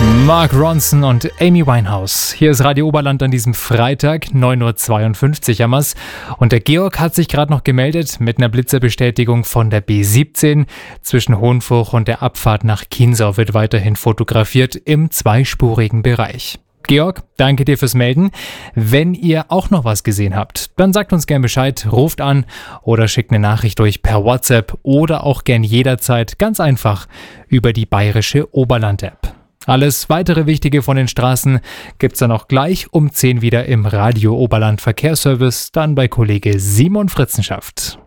Mark Ronson und Amy Winehouse. Hier ist Radio Oberland an diesem Freitag, 9.52 Uhr haben wir's. Und der Georg hat sich gerade noch gemeldet mit einer Blitzerbestätigung von der B17. Zwischen Hohenfurch und der Abfahrt nach Chiemsau wird weiterhin fotografiert im zweispurigen Bereich. Georg, danke dir fürs Melden. Wenn ihr auch noch was gesehen habt, dann sagt uns gern Bescheid, ruft an oder schickt eine Nachricht durch per WhatsApp oder auch gern jederzeit ganz einfach über die Bayerische Oberland-App. Alles weitere Wichtige von den Straßen gibt's dann auch gleich um 10 wieder im Radio Oberland Verkehrsservice, dann bei Kollege Simon Fritzenschaft.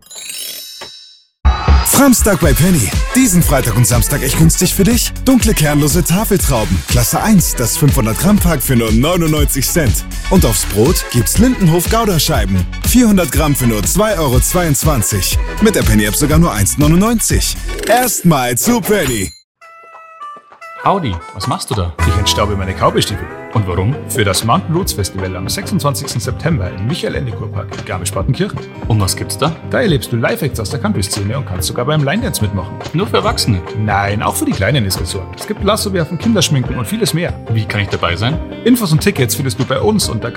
Framstag bei Penny. Diesen Freitag und Samstag echt günstig für dich. Dunkle kernlose Tafeltrauben. Klasse 1, das 500 Gramm Pack für nur 99 Cent. Und aufs Brot gibt's Lindenhof Gouda-Scheiben. 400 Gramm für nur 2,22 €. Mit der Penny App sogar nur 1,99 €. Erstmal zu Penny. Audi, was machst du da? Ich entstaube meine Cowboy-Stiefel. Und warum? Für das Mountain Roots Festival am 26. September im Michael-Ende-Kurpark in Garmisch-Partenkirchen. Und was gibt's da? Da erlebst du Live-Acts aus der Country-Szene und kannst sogar beim Line-Dance mitmachen. Nur für Erwachsene? Nein, auch für die Kleinen ist gesorgt. Es gibt Lassowerfen, Kinderschminken und vieles mehr. Wie kann ich dabei sein? Infos und Tickets findest du bei uns unter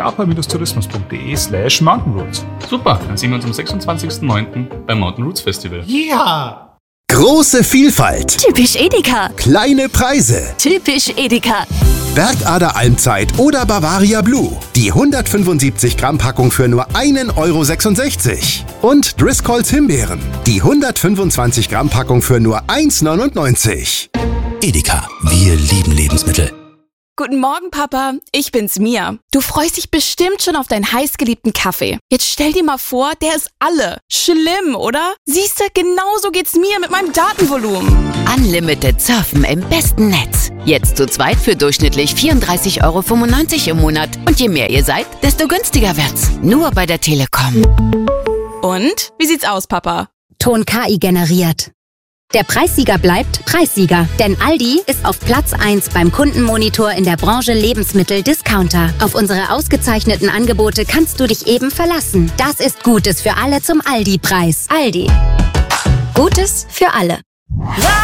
gapa-tourismus.de/mountainroots. Super, dann sehen wir uns am 26.09. beim Mountain Roots Festival. Ja! Große Vielfalt. Typisch Edeka. Kleine Preise. Typisch Edeka. Bergader Almzeit oder Bavaria Blue. Die 175 Gramm Packung für nur 1,66 €. Und Driscolls Himbeeren. Die 125 Gramm Packung für nur 1,99 €. Edeka, wir lieben Lebensmittel. Guten Morgen, Papa. Ich bin's, Mia. Du freust dich bestimmt schon auf deinen heißgeliebten Kaffee. Jetzt stell dir mal vor, der ist alle. Schlimm, oder? Siehste, genauso geht's mir mit meinem Datenvolumen. Unlimited Surfen im besten Netz. Jetzt zu zweit für durchschnittlich 34,95 € im Monat. Und je mehr ihr seid, desto günstiger wird's. Nur bei der Telekom. Und? Wie sieht's aus, Papa? Ton KI generiert. Der Preissieger bleibt Preissieger, denn Aldi ist auf Platz 1 beim Kundenmonitor in der Branche Lebensmittel-Discounter. Auf unsere ausgezeichneten Angebote kannst du dich eben verlassen. Das ist Gutes für alle zum Aldi-Preis. Aldi. Gutes für alle.